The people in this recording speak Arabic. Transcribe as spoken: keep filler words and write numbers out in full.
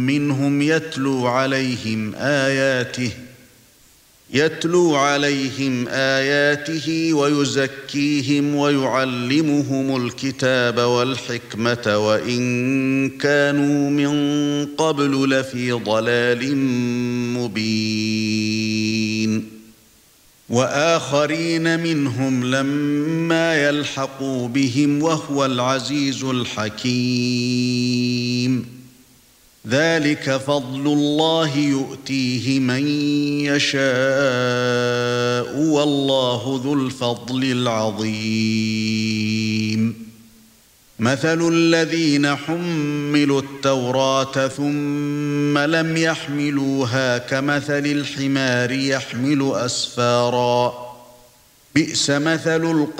منهم يتلو عليهم آياته يتلو عليهم آياته ويزكيهم ويعلمهم الكتاب والحكمة وإن كانوا من قبل لفي ضلال مبين وآخرين منهم لما يلحقوا بهم وهو العزيز الحكيم ذلك فضل الله يؤتيه من يشاء والله ذو الفضل العظيم مثل الذين حملوا التوراة ثم لم يحملوها كمثل الحمار يحمل أسفارا بئس مثل القوم